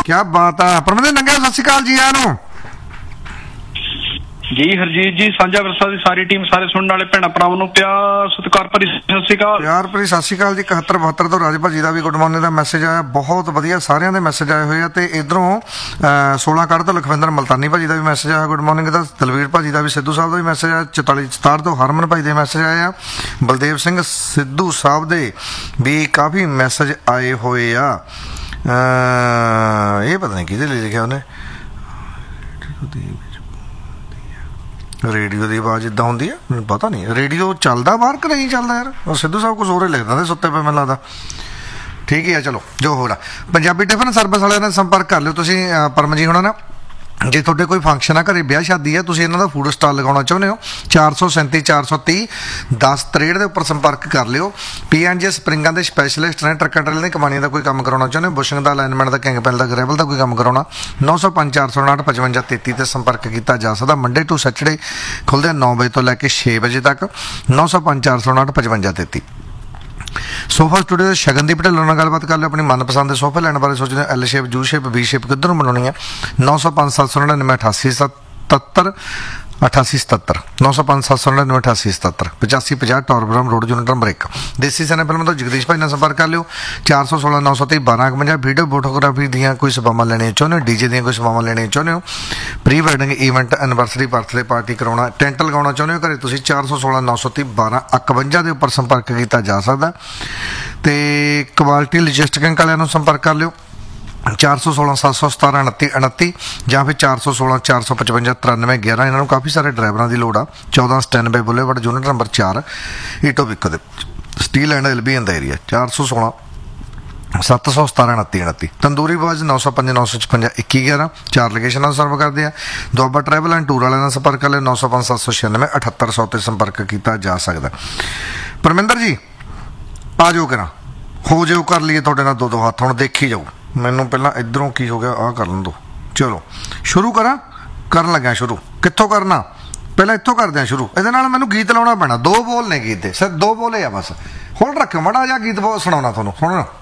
क्या बात है परमिंਦਰ ਨੰਗਿਆ ਸਤਿ ਸ਼੍ਰੀ ਅਕਾਲ ਜੀ ਆਇਆਂ ਨੂੰ जी हरजीत जी साझा विरसा की सारी टीम सारे सुनने वाले भैन भरावां नूं प्यार सत्कार भरी सत श्री अकाल प्यार भरी सत श्री अकाल जी 71 72 ਤੋਂ ਰਾਜ ਭਾਜੀ ਦਾ ਵੀ ਗੁੱਡ ਮਾਰਨਿੰਗ ਦਾ ਮੈਸੇਜ ਆਇਆ ਬਹੁਤ ਵਧੀਆ ਸਾਰਿਆਂ ਦੇ ਮੈਸੇਜ ਆਏ ਹੋਏ ਆ ਤੇ ਇਧਰੋਂ 16 ਕੱਢ ਤੋਂ ਲਖਵਿੰਦਰ ਮਲਤਾਨੀ ਭਾਜੀ ਦਾ ਵੀ ਮੈਸੇਜ ਆਇਆ ਗੁੱਡ ਮਾਰਨਿੰਗ ਦਾ ਦਲਵੀਰ ਭਾਜੀ ਦਾ ਵੀ ਸਿੱਧੂ ਸਾਹਿਬ ਦਾ ਵੀ ਮੈਸੇਜ ਆਇਆ 44 67 ਤੋਂ ਹਰਮਨ ਭਾਈ ਦੇ ਮੈਸੇਜ ਆਏ ਆ ਬਲਦੇਵ ਸਿੰਘ ਸਿੱਧੂ ਸਾਹਿਬ ਦੇ ਵੀ ਕਾਫੀ ਮੈਸੇਜ ਆਏ ਹੋਏ ਆ ਇਹ ਪਤਾ ਨਹੀਂ ਕਿਹਦੇ ਲਈ ਲਿਖਿਆ ਉਹਨੇ रेडियो की आवाज़ इदा होंगी है मैं पता नहीं रेडियो चलता बाहर कि नहीं चलता यार और सिद्धू साहब कुछ होर ही लिख देंगे सुत्ते पे मैंने लगता ठीक है चलो जो हो रहा पंजाबी टिफिन सर्विस वाले ने संपर्क कर लियो तुसीं परम जी होना ना जे तुहाडे कोई फंक्शन आ घरे ब्याह शादी है तुसीं इन्हां दा फूड स्टाल लगाउणा चाहुंदे हो 437 430 10 63 दे उपर संपर्क कर लियो PNJ स्प्रिंगां दे स्पैशलिस्ट ने ट्रकां ट्रेलर दी कमानी दा कोई काम कराउणा चाहुंदे हो बुशिंग दा अलाइनमेंट दा किंग पैल दा ग्रेवल दा कोई काम कराउणा 905 459 55 33 ते संपर्क कीता जा सकदा मंडे टू सैटरडे खुलदे 9 बजे तो लैके 6 बजे तक 905 459 55 33 सोफा स्टूडियो के शगन की पटेलों ਨਾਲ ਗੱਲਬਾਤ ਕਰ ਲਿਓ ਆਪਣੀ ਮਨਪਸੰਦ ਦੇ ਸੋਫੇ ਲੈਣ ਬਾਰੇ ਸੋਚਦੇ L shape you shape we shape ਕਿੱਧਰ ਨੂੰ ਬਣਾਉਣੀ ਹੈ 905 799 8877 8877 905 799 8877 8550 ਟੌਰਬਰਮ ਰੋਡ ਯੂਨਿਟ ਨੰਬਰ 1 ਦੇਸੀ ਸੈਨਾ ਫਿਲਮ ਤੋਂ ਜਗਦੀਸ਼ ਭਾਈ ਨਾਲ ਸੰਪਰਕ ਕਰ ਲਿਓ 416 923 1251 ਵੀਡੀਓ ਫੋਟੋਗ੍ਰਾਫੀ ਦੀਆਂ ਕੋਈ ਸੇਵਾਵਾਂ ਲੈਣੀਆਂ ਚਾਹੁੰਦੇ ਹੋ ਡੀਜੇ ਦੀਆਂ ਕੋਈ ਸੇਵਾਵਾਂ ਲੈਣੀਆਂ ਚਾਹੁੰਦੇ ਹੋ pre wedding event anniversary birthday party ਕਰਾਉਣਾ ਟੈਂਟ ਲਗਾਉਣਾ ਚਾਹੁੰਦੇ ਹੋ ਘਰੇ ਤੁਸੀਂ 416 923 1251 ਦੇ ਉੱਪਰ ਸੰਪਰਕ ਕੀਤਾ ਜਾ ਸਕਦਾ ਤੇ ਕੁਆਲਿਟੀ ਲੌਜਿਸਟਿਕਿੰਗ ਵਾਲਿਆਂ ਨੂੰ ਸੰਪਰਕ ਕਰ ਲਿਓ 416 717 29 29 ਜਾਂ ਫਿਰ 416 455 93 11 ਇਹਨਾਂ ਨੂੰ ਕਾਫੀ ਸਾਰੇ ਡਰਾਈਵਰਾਂ ਦੀ ਲੋੜ ਆ 14 ਸਟੈਂਡਬਾਈ ਬੁਲੇਵਾਰਡ ਯੂਨਿਟ ਨੰਬਰ 4 ਈਟੋਬਿਕ ਦੇ steel and LB in the area 416 717 29 29 tandoori ਬਾਜ 905 956 2111 ਚਾਰ ਲੋਕੇਸ਼ਨਾਂ ਸਰਵ ਕਰਦੇ ਆ ਦੁਆਬਾ ਟਰੈਵਲ ਐਂਡ ਟੂਰ ਵਾਲਿਆਂ ਨਾਲ ਸੰਪਰਕ ਕਰ ਲਿਓ 905 796 7800 ਤੇ ਸੰਪਰਕ ਕੀਤਾ ਜਾ ਸਕਦਾ ਪਰਮਿੰਦਰ ਜੀ ਆ ਜਾਓ ਕਿਰਾ ਹੋ ਜਾਓ ਕਰ ਲਈਏ ਤੁਹਾਡੇ ਨਾਲ ਦੋ ਹੱਥ ਹੁਣ ਦੇਖੀ ਜਾਓ ਮੈਨੂੰ ਪਹਿਲਾਂ ਇਧਰੋਂ ਕੀ ਹੋ ਗਿਆ ਆਹ ਕਰ ਲੈਣ ਦੋ ਚਲੋ ਸ਼ੁਰੂ ਕਰਾਂ ਕਰਨ ਲੱਗਾ ਸ਼ੁਰੂ ਕਿੱਥੋਂ ਕਰਨਾ ਪਹਿਲਾਂ ਇੱਥੋਂ ਕਰਦੇ ਆ ਸ਼ੁਰੂ ਇਹਦੇ ਨਾਲ ਮੈਨੂੰ ਗੀਤ ਲਾਉਣਾ ਪੈਣਾ 2 ਬੋਲ ਨੇ ਗੀਤ ਦੇ ਸਿਰ 2 ਬੋਲੇ ਆ ਬਸ ਹੋਲਡ ਰੱਖਿਓ ਮਾੜਾ ਜਿਹਾ ਗੀਤ ਸੁਣਾਉਣਾ ਤੁਹਾਨੂੰ ਸੁਣੋ